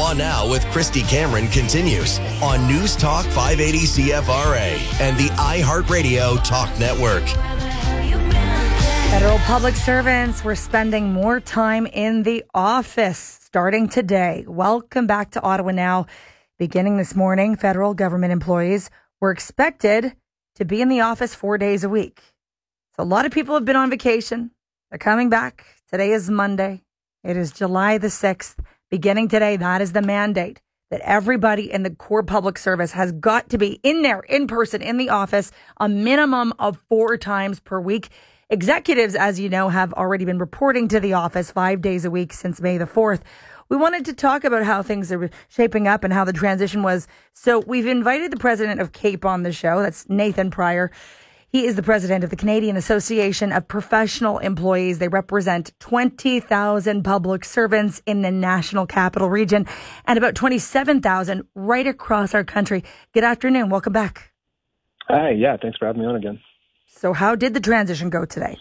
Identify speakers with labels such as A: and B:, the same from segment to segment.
A: Ottawa Now with Christy Cameron continues on News Talk 580 CFRA and the iHeartRadio Talk Network.
B: Federal public servants were spending more time in the office starting today. Welcome back to Ottawa Now. Beginning this morning, federal government employees were expected to be in the office 4 days a week. So a lot of people have been on vacation. They're coming back. Today is Monday. It is July the 6th. Beginning today, that is the mandate that everybody in the core public service has got to be in there, in person, in the office, a minimum of 4 times per week. Executives, as you know, have already been reporting to the office 5 days a week since May the 4th. We wanted to talk about how things are shaping up and how the transition was. So we've invited the president of CAPE on the show. That's Nathan Pryor. He is the president of the Canadian Association of Professional Employees. They represent 20,000 public servants in the National Capital Region and about 27,000 right across our country. Good afternoon. Welcome back.
C: Hi. Yeah, thanks for having me on again.
B: So how did the transition go today?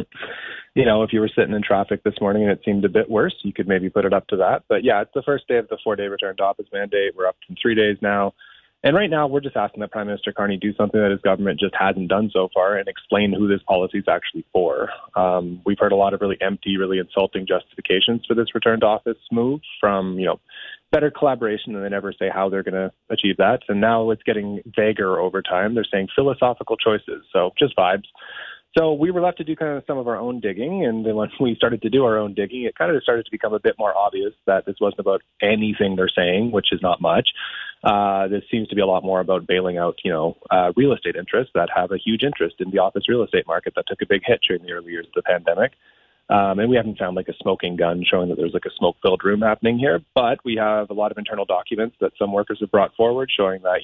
C: You know, if you were sitting in traffic this morning and it seemed a bit worse, you could maybe put it up to that. But yeah, it's the first day of the 4-day return to office mandate. We're up to 3 days now. And right now, we're just asking that Prime Minister Carney do something that his government just hasn't done so far and explain who this policy is actually for. We've heard a lot of really empty, really insulting justifications for this return to office move from, better collaboration, and they never say how they're going to achieve that. And now it's getting vaguer over time. They're saying philosophical choices, so just vibes. So we were left to do kind of some of our own digging, and then when we started to do our own digging, it kind of started to become a bit more obvious that this wasn't about anything they're saying, which is not much. This seems to be a lot more about bailing out, real estate interests that have a huge interest in the office real estate market that took a big hit during the early years of the pandemic. And we haven't found like a smoking gun showing that there's like a smoke-filled room happening here, but we have a lot of internal documents that some workers have brought forward showing that,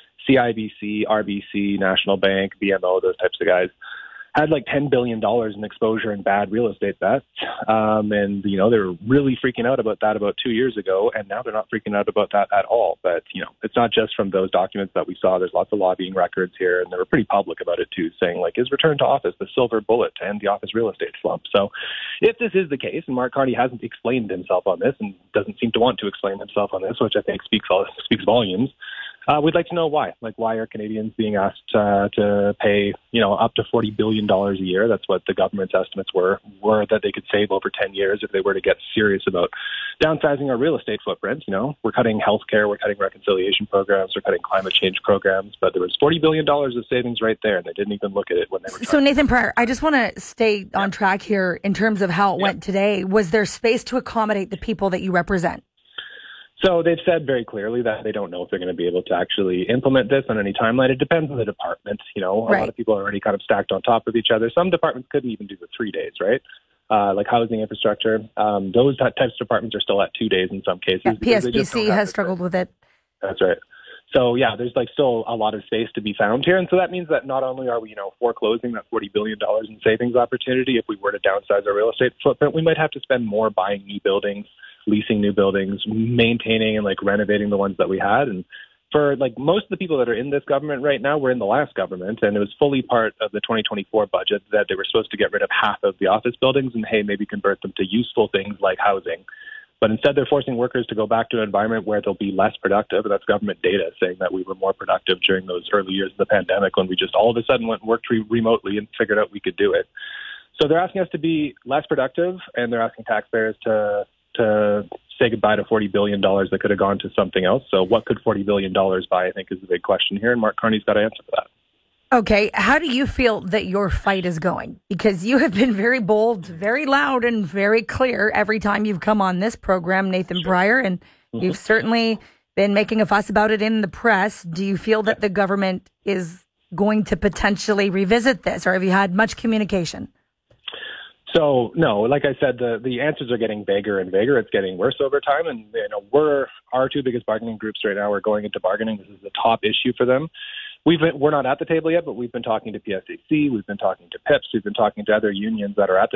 C: CIBC, RBC, National Bank, BMO, those types of guys had like $10 billion in exposure in bad real estate bets. And, they were really freaking out about that about 2 years ago. And now they're not freaking out about that at all. But, it's not just from those documents that we saw. There's lots of lobbying records here. And they were pretty public about it, too, saying, like, is return to office the silver bullet to end the office real estate slump? So if this is the case, and Mark Carney hasn't explained himself on this and doesn't seem to want to explain himself on this, which I think speaks volumes, we'd like to know why. Like, why are Canadians being asked to pay, up to $40 billion a year? That's what the government's estimates were that they could save over 10 years if they were to get serious about downsizing our real estate footprint. We're cutting healthcare, we're cutting reconciliation programs, we're cutting climate change programs, but there was $40 billion of savings right there, and they didn't even look at it when they were.
B: So, Nathan Pryor, I just want to stay on track here in terms of how it went today. Was there space to accommodate the people that you represent?
C: So they've said very clearly that they don't know if they're going to be able to actually implement this on any timeline. It depends on the department. A lot of people are already kind of stacked on top of each other. Some departments couldn't even do the 3 days, right? Like housing infrastructure. Those types of departments are still at 2 days in some cases.
B: Yeah, PSBC has struggled with it.
C: That's right. So, yeah, there's still a lot of space to be found here. And so that means that not only are we, foreclosing that $40 billion in savings opportunity, if we were to downsize our real estate footprint, we might have to spend more buying new buildings, leasing new buildings, maintaining and renovating the ones that we had. And for most of the people that are in this government right now were in the last government, and it was fully part of the 2024 budget that they were supposed to get rid of half of the office buildings and, hey, maybe convert them to useful things like housing. But instead, they're forcing workers to go back to an environment where they'll be less productive. And that's government data saying that we were more productive during those early years of the pandemic when we just all of a sudden went and worked remotely and figured out we could do it. So they're asking us to be less productive, and they're asking taxpayers to say goodbye to $40 billion that could have gone to something else. So what could $40 billion buy, I think, is the big question here. And Mark Carney's got to answer for that.
B: Okay, how do you feel that your fight is going? Because you have been very bold, very loud, and very clear every time you've come on this program, Nathan Pryor, and you've certainly been making a fuss about it in the press. Do you feel that the government is going to potentially revisit this, or have you had much communication?
C: So, no, like I said, the answers are getting vaguer and vaguer. It's getting worse over time. And, our 2 biggest bargaining groups right now are going into bargaining. This is the top issue for them. We're not at the table yet, but we've been talking to PSAC, we've been talking to PIPS, we've been talking to other unions that are at the